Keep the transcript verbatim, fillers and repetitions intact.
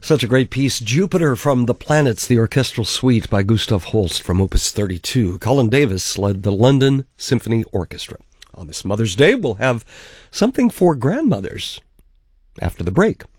Such a great piece. Jupiter from the Planets, the Orchestral Suite by Gustav Holst from Opus thirty-two. Colin Davis led the London Symphony Orchestra. On this Mother's Day, we'll have something for grandmothers after the break.